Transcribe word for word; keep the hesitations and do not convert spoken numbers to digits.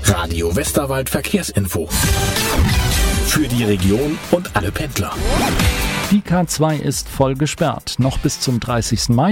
Radio Westerwald Verkehrsinfo. Für die Region und alle Pendler. Die K zwei ist voll gesperrt. Noch bis zum dreißigsten Mai